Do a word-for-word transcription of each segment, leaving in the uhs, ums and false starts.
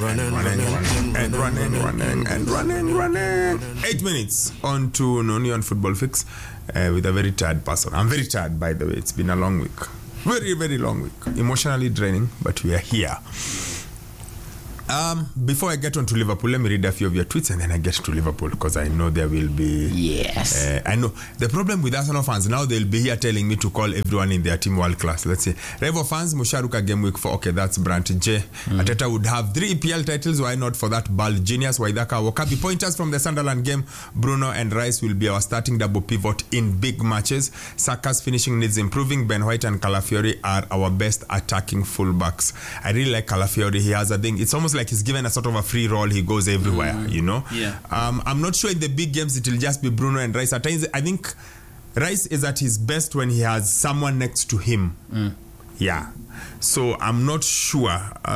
running, running, and running, running, and running, running. Eight minutes on to Noni on Football Fix uh, with a very tired person. I'm very tired, by the way. It's been a long week. Very, very long week. Emotionally draining, but we are here. Um, before I get on to Liverpool, let me read a few of your tweets and then I get to Liverpool because I know there will be... Yes. Uh, I know. The problem with Arsenal fans, now they'll be here telling me to call everyone in their team world class. Let's see. Revo fans, Musharuka game week four. Okay, that's Brant J. Mm. Ateta would have three E P L titles. Why not for that bald genius? Waidaka Wakabi pointers from the Sunderland game. Bruno and Rice will be our starting double pivot in big matches. Saka's finishing needs improving. Ben White and Calafiori are our best attacking fullbacks. I really like Calafiori. He has a thing. It's almost like he's given a sort of a free role. He goes everywhere, mm. you know. Yeah. Um, I'm not sure in the big games it will just be Bruno and Rice. At times, I think Rice is at his best when he has someone next to him. Mm. Yeah. So I'm not sure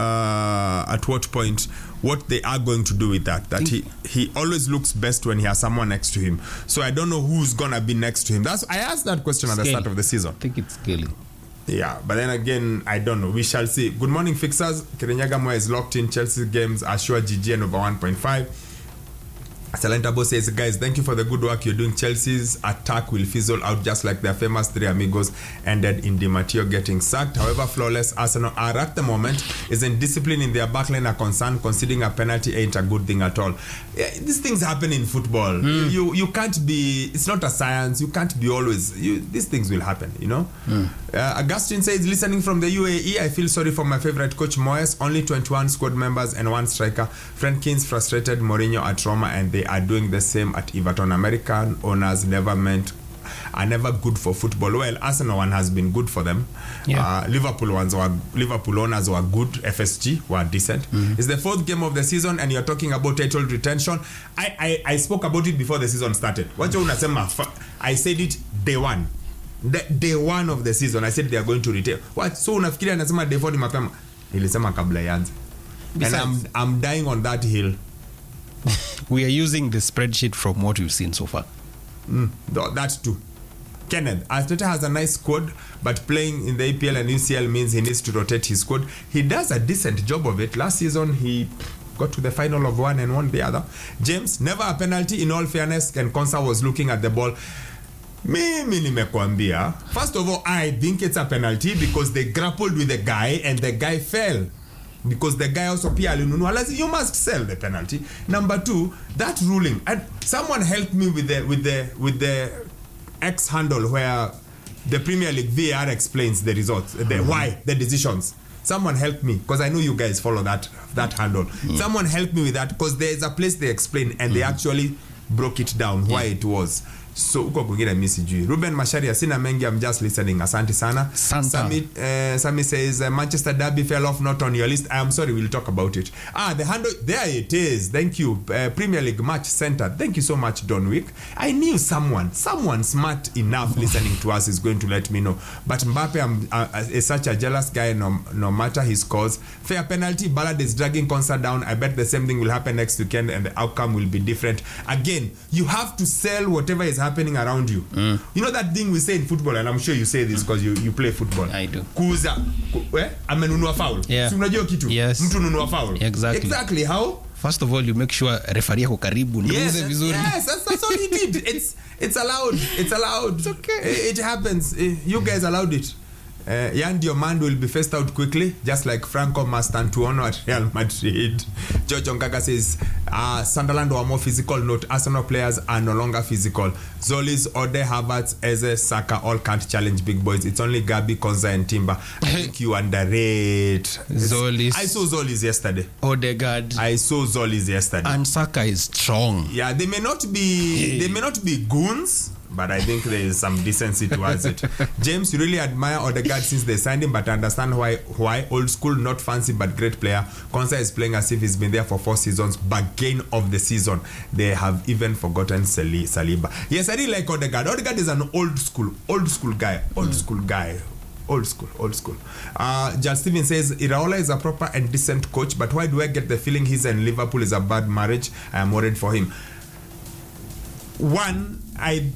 uh, at what point what they are going to do with that. That he, he always looks best when he has someone next to him. So I don't know who's gonna be next to him. That's I asked that question Scaling. at the start of the season. I think it's scaling. Yeah, but then again, I don't know. We shall see. Good morning, fixers. Kirinyaga Moya is locked in. Chelsea games are sure G G and over one point five. Salentabo says, guys, thank you for the good work you're doing. Chelsea's attack will fizzle out just like their famous three amigos ended in Di Matteo getting sacked. However, flawless Arsenal are at the moment. Isn't discipline in their backline a concern? Conceding a penalty ain't a good thing at all. Yeah, these things happen in football. Mm. You you can't be, it's not a science. You can't be always, you, these things will happen, you know. Mm. Uh, Augustine says, listening from the U A E, I feel sorry for my favorite coach, Moyes. Only twenty-one squad members and one striker. Frankins frustrated Mourinho at Roma and they are doing the same at Everton. American owners never meant are never good for football. Well, Arsenal one has been good for them. Yeah. Uh, Liverpool ones were Liverpool owners were good. F S G were decent. Mm-hmm. It's the fourth game of the season, and you're talking about title retention. I I, I spoke about it before the season started. What you unasema? I said it day one. The, day one of the season, I said they are going to retain. What? So unafikiria nasema day four ni mapema. Nilisema kabla ianze. And I'm I'm dying on that hill. We are using the spreadsheet from what we've seen so far. Mm, that too. Kenneth, Arteta has a nice squad, but playing in the A P L and U C L means he needs to rotate his squad. He does a decent job of it. Last season, he got to the final of one and won the other. James, never a penalty. In all fairness, Ken Konsa was looking at the ball. Mimi nimekwambia. First of all, I think it's a penalty because they grappled with the guy and the guy fell. Because the guy also pia alinunua, you must sell the penalty. Number two, that ruling, and someone helped me with the with the with the X handle where the Premier League V A R explains the results, the mm-hmm. why, the decisions. Someone helped me because I know you guys follow that that handle. Mm-hmm. Someone helped me with that because there is a place they explain and mm-hmm. they actually broke it down why yeah. it was. So uko kwingine mimi sijui. Ruben Masharia, sina mengi, I'm just listening. Asante sana. Sami, uh, Sami says uh, Manchester Derby fell off, not on your list. I am sorry, we'll talk about it. Ah, the handle, there it is. Thank you. Uh, Premier League match center. Thank you so much, Donwick. I knew someone, someone smart enough listening to us is going to let me know. But Mbappe um, uh, is such a jealous guy no, no matter his cause. Fair penalty, Ballard is dragging Konsa down. I bet the same thing will happen next weekend and the outcome will be different. Again, you have to sell whatever is happening happening around you. Mm. You know that thing we say in football, and I'm sure you say this because you, you play football. I do. Kuuza, ku, eh? Amenunua foul. Yeah. Si unajua kitu? Yes. Mtu nunua foul. Exactly. Exactly. How? First of all, you make sure referee yako karibu yes, vizuri. Yes, that's, that's all he did. It's it's allowed. It's allowed. It's okay. It, it happens. You guys allowed it. Uh, Yan Diomande will be phased out quickly, just like Franco Mastantuono at Real Madrid. George Ongaga says, uh, Sunderland were more physical. Note, Arsenal players are no longer physical. Zolis, Ode, Havertz, Eze, Saka, all can't challenge big boys. It's only Gabi, Konza, and Timber. I think you underrate. Zolis. I saw Zolis yesterday. Odegaard. I saw Zolis yesterday. And Saka is strong. Yeah, they may not be, hey. they may not be goons, but I think there is some decency towards it. James, you really admire Odegaard since they signed him, but I understand why why old school, not fancy but great player. Konsa is playing as if he's been there for four seasons. Bargain of the season. They have even forgotten Sali, Saliba. Yes, I really like Odegaard. Odegaard is an old school, old school guy, old mm. school guy. Old school, old school. Uh, John Steven says, Iraola is a proper and decent coach, but why do I get the feeling his and Liverpool is a bad marriage? I am worried for him. One, I...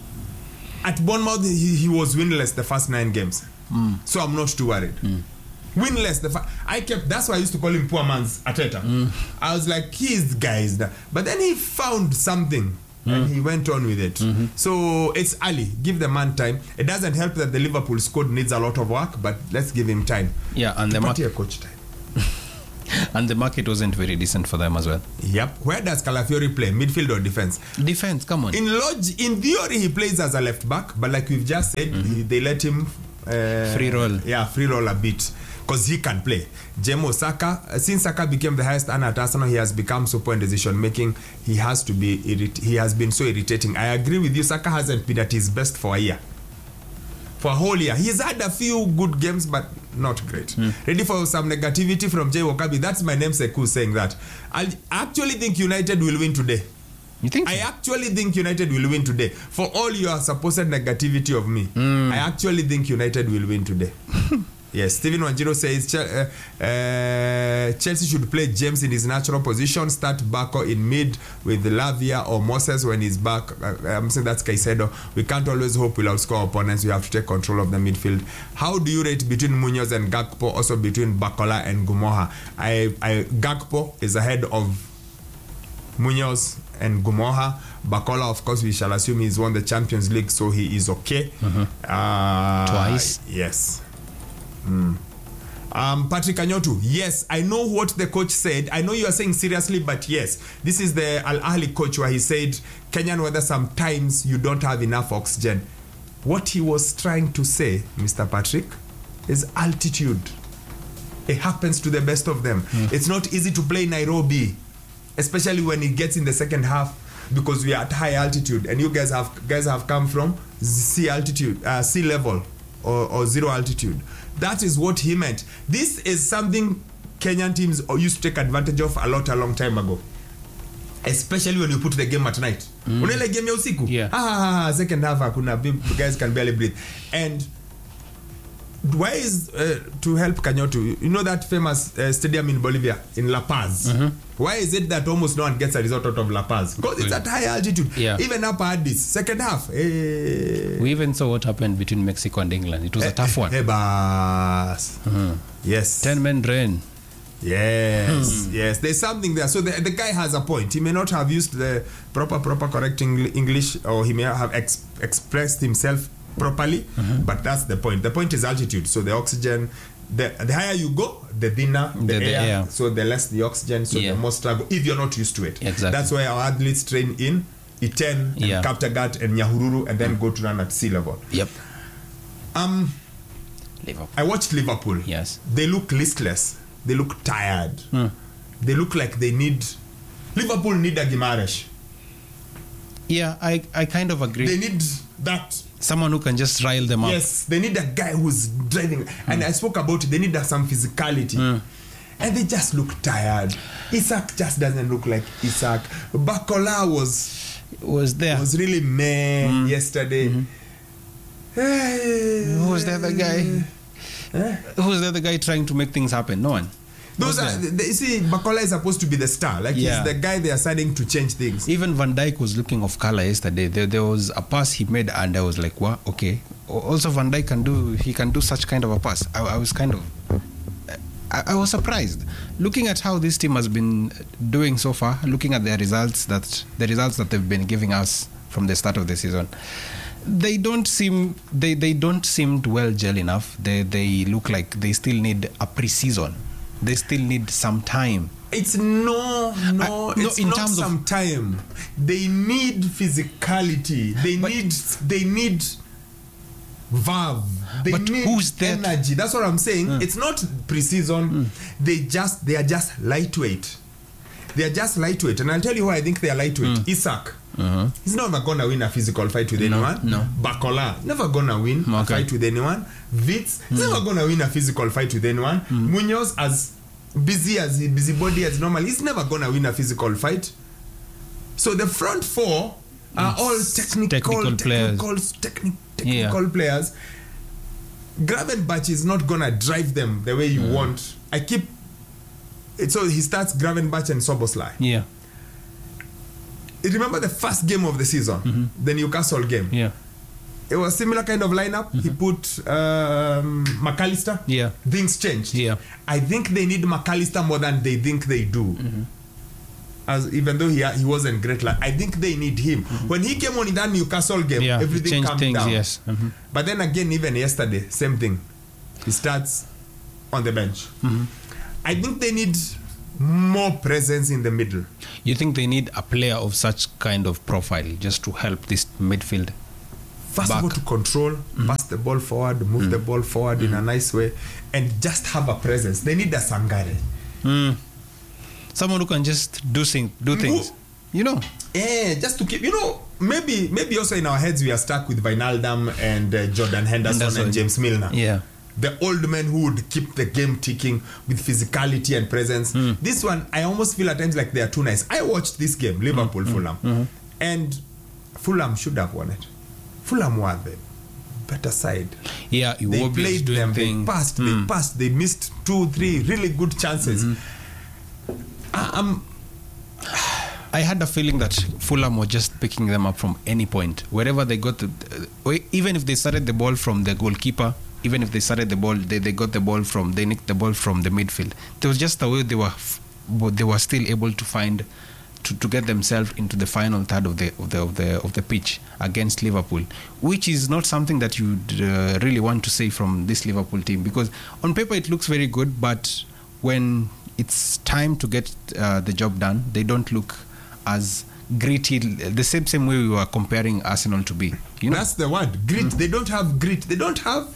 At Bournemouth, he, he was winless the first nine games. Mm. So I'm not too worried. Mm. winless. The fa- I kept. That's why I used to call him poor man's Arteta. Mm. I was like, he's the guy. Is that. But then he found something. Mm. And he went on with it. Mm-hmm. So it's early. Give the man time. It doesn't help that the Liverpool squad needs a lot of work, but let's give him time. Yeah, and the market coach time. And the market wasn't very decent for them as well. Yep. Where does Calafiori play? Midfield or defense? Defense, come on. In log- in theory, he plays as a left back, but like we've just said, mm-hmm. he, they let him uh, free roll. Yeah, free roll a bit because he can play. Jemo Saka, uh, since Saka became the highest earner at Arsenal, he has become so poor in decision making. He has to be. Irrit- he has been so irritating. I agree with you. Saka hasn't been at his best for a year. For a whole year. He's had a few good games, but not great. Mm. Ready for some negativity from Jay Wakabi? That's my namesake who's saying that. I actually think United will win today. You think so? I actually think United will win today. For all your supposed negativity of me, mm. I actually think United will win today. Yes, Stephen Wanjiro says uh, uh, Chelsea should play James in his natural position, start Bako in mid with Lavia or Moses when he's back. Uh, I'm saying that's Caicedo. We can't always hope we'll outscore opponents. We have to take control of the midfield. How do you rate between Munoz and Gakpo, also between Bakola and Gumoha? I, I Gakpo is ahead of Munoz and Gumoha. Bakola, of course, we shall assume he's won the Champions League, so he is okay. Mm-hmm. Uh, Twice? Yes. Mm. Um, Patrick Anyotu, yes, I know what the coach said. I know you are saying seriously, but yes, this is the Al Ahly coach where he said, Kenyan weather, sometimes you don't have enough oxygen. What he was trying to say, Mister Patrick, is altitude. It happens to the best of them. Mm. It's not easy to play Nairobi, especially when it gets in the second half, because we are at high altitude, and you guys have guys have come from sea altitude, uh, sea level, or, or zero altitude. That is what he meant. This is something Kenyan teams used to take advantage of a lot a long time ago. Especially when you put the game at night. Mm. Unaele game ya usiku? Yeah. Ah, second half hakuna, guys can barely breathe. And why is, uh, to help Kanyotu, you know that famous uh, stadium in Bolivia, in La Paz? Mm-hmm. Why is it that almost no one gets a result out of La Paz? Because it's at high altitude. Yeah. Even up at this second half. Eh, we even saw what happened between Mexico and England. It was eh, a tough one. Eh, bas. Mm-hmm. Yes. Ten men rain. Yes, hmm. yes. There's something there. So the, the guy has a point. He may not have used the proper, proper, correct English, or he may have ex- expressed himself properly, mm-hmm. but that's the point. The point is altitude. So the oxygen, the, the higher you go, the thinner the, the, air, the air. So the less the oxygen, so yeah. the more struggle, if you're not used to it. Exactly. That's why our athletes train in Iten and yeah. Kaptagat and Nyahururu and then mm. go to run at sea level. Yep. Um, Liverpool. I watched Liverpool. Yes. They look listless. They look tired. Mm. They look like they need... Liverpool need a Gimaresh. Yeah, I, I kind of agree. They need that... Someone who can just rile them up. Yes, they need a guy who's driving. Mm. And I spoke about it. They need some physicality. Mm. And they just look tired. Isak just doesn't look like Isak. Bakola was... Was there. Was really meh mm. yesterday. Mm-hmm. Hey. Who was the other guy? Eh? Who's the other guy trying to make things happen? No one. Those are, the, you see, Bakola is supposed to be the star. Like, yeah. he's the guy they are starting to change things. Even Van Dijk was looking off color yesterday. There, there was a pass he made, and I was like, "What? Okay." Also, Van Dijk can do. He can do such kind of a pass. I, I was kind of. I, I was surprised looking at how this team has been doing so far. Looking at their results, that the results that they've been giving us from the start of the season. They don't seem they, they don't seem well gel enough. They they look like they still need a pre-season. They still need some time. It's no no. Uh, it's no, in not terms some of time. They need physicality. They need they need verve. They but need who's that? energy. That's what I'm saying. Mm. It's not pre-season. Mm. They just they are just lightweight. They are just lightweight, and I'll tell you why I think they are lightweight. Mm. Isak. Uh-huh. He's never gonna win a physical fight with no, anyone. No. Bakola, never gonna win okay. a fight with anyone. Vitz, mm. never gonna win a physical fight with anyone. Mm. Munoz, as busy as he, busybody as normal, he's never gonna win a physical fight. So the front four are it's all technical, technical players. Technical, techni- technical yeah. players. Gravenberch is not gonna drive them the way you mm. want. I keep. It, so he starts Gravenberch and Szoboszlai. Yeah. Remember the first game of the season, mm-hmm. the Newcastle game? Yeah. it was similar kind of lineup. Mm-hmm. He put um, McAllister. Yeah. Things changed. Yeah. I think they need McAllister more than they think they do. Mm-hmm. As even though he he wasn't great, like, I think they need him. Mm-hmm. When he came on in that Newcastle game, yeah, everything calmed things, down. Yes. Mm-hmm. But then again, even yesterday, same thing. He starts on the bench. Mm-hmm. I think they need more presence in the middle. You think they need a player of such kind of profile just to help this midfield? First back. of all, to control, mm-hmm. pass the ball forward, move mm-hmm. the ball forward mm-hmm. in a nice way, and just have a presence. They need a Sangare. Mm. Someone who can just do, sing, do things. You know? Yeah, just to keep, you know, maybe maybe also in our heads we are stuck with Wijnaldum and uh, Jordan Henderson and, and James Milner. Yeah. The old men who would keep the game ticking with physicality and presence. Mm. This one, I almost feel at times like they are too nice. I watched this game, Liverpool, mm. Fulham, mm-hmm. and Fulham should have won it. Fulham were the better side. Yeah, they played them, things. they passed, mm. they passed, they missed two, three really good chances. Mm-hmm. I, I'm... I had a feeling that Fulham were just picking them up from any point. Wherever they got the... Uh, even if they started the ball from the goalkeeper, even if they started the ball, they, they got the ball from... They nicked the ball from the midfield. It was just the way they were they were still able to find... To, to get themselves into the final third of the of the of the of the pitch against Liverpool, which is not something that you'd uh, really want to say from this Liverpool team, because on paper it looks very good, but when it's time to get uh, the job done, they don't look as gritty, the same same way we were comparing Arsenal to be. You know? That's the word, grit. Mm. They don't have grit. They don't have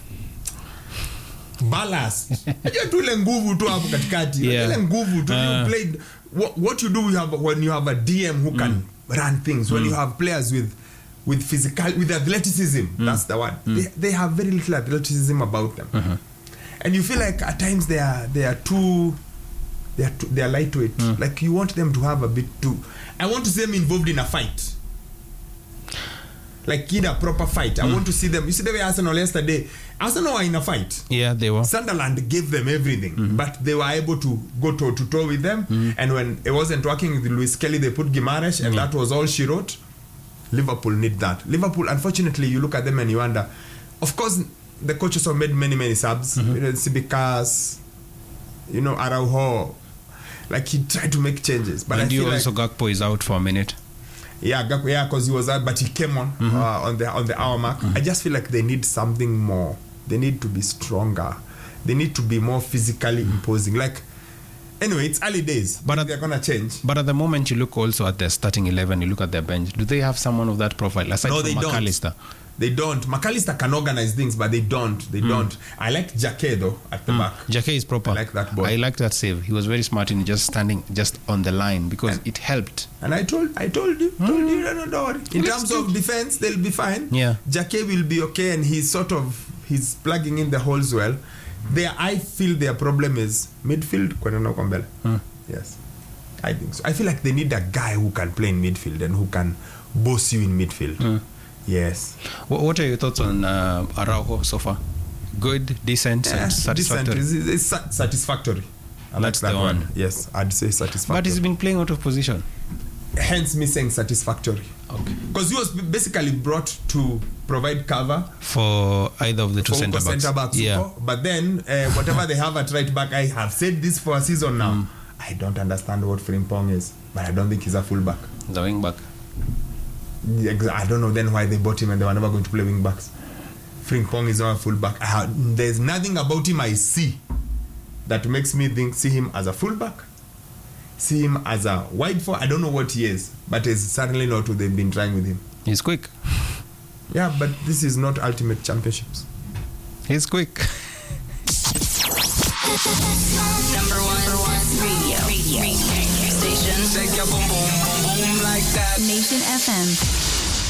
ballast. Ile nguvu tu hapo katikati. Ile nguvu tu. You played what, what you do you have when you have a D M who can mm. run things, when mm. you have players with with physical, with athleticism, mm. that's the one. Mm. They, they have very little athleticism about them, uh-huh. and you feel like at times they are they are too they are too, they are lightweight. Mm. Like you want them to have a bit too. I want to see them involved in a fight, like in a proper fight. Mm. I want to see them. You see the way Arsenal yesterday. Arsenal were in a fight. Yeah, they were. Sunderland gave them everything, mm-hmm. but they were able to go toe to toe with them. Mm-hmm. And when it wasn't working with Luis Kelly, they put Guimaraes, and mm-hmm. that was all she wrote. Liverpool need that. Liverpool, unfortunately, you look at them and you wonder. Of course, the coaches have made many, many subs. Mm-hmm. You know, Tsimikas, you know, Araujo. Like he tried to make changes, but and I you feel also like, Gakpo is out for a minute. Yeah, Gakpo, yeah, because he was out, but he came on mm-hmm. uh, on the on the hour mark. Mm-hmm. I just feel like they need something more. They need to be stronger. They need to be more physically imposing. Like, anyway, it's early days. But at, they're going to change. But at the moment, you look also at their starting eleven, you look at their bench. Do they have someone of that profile? Aside no, from they McAllister? don't. They don't. McAllister can organize things, but they don't. They mm. don't. I like Jake, though, at the mm. back. Jake is proper. I like that ball. I like that save. He was very smart in just standing just on the line because and, it helped. And I told I told you, mm. told you, no, no, don't worry. In Let's terms do. of defense, they'll be fine. Yeah. Jake will be okay, and he's sort of... He's plugging in the holes well. Their, I feel their problem is midfield. Hmm. Yes, I think so. I feel like they need a guy who can play in midfield and who can boss you in midfield. Hmm. Yes. What are your thoughts on uh, Araujo so far? Good, decent, yeah, and satisfactory? Decent. It's, it's satisfactory. I That's like that the one. one. Yes, I'd say satisfactory. But he's been playing out of position. Hence me saying satisfactory. Okay. Because he was basically brought to provide cover for either of the two centre backs. Center backs yeah. But then uh, whatever they have at right back, I have said this for a season now. Mm. I don't understand what Frimpong is, but I don't think he's a full back. The wing back. I don't know then why they bought him and they were never going to play wing backs. Frimpong is not a full back. I have, there's nothing about him I see that makes me think see him as a full back. See him as a wide forward. I don't know what he is, but it's certainly not what they've been trying with him. He's quick. Yeah, but this is not Ultimate Championships. He's quick. Number one radio, radio, radio station. Shake your boom boom boom boom like that. Nation F M.